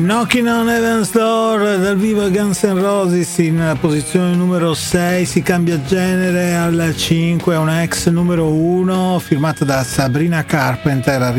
Knocking on Heaven's Door dal vivo Guns N' Roses in posizione numero 6, si cambia genere al 5, una ex numero 1 firmata da Sabrina Carpenter.